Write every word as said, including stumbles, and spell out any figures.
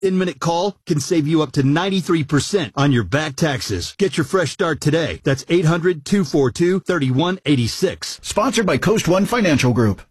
In-minute call can save you up to ninety-three percent on your back taxes. Get your fresh start today. That's eight hundred, two four two, three one eight six. Sponsored by Coast One Financial Group.